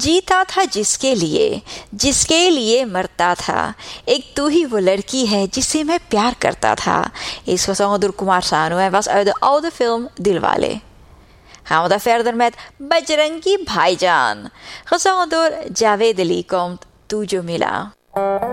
जीता था जिसके लिए मरता था, एक तू ही वो लड़की है जिसे मैं प्यार करता था. Is gezongen door Kumar Sanu en was uit de oude film Dilwale. Gaan we dan verder met Bajrangi Bhaijaan, gezongen door Javed Ali komt Tu Jo Mila.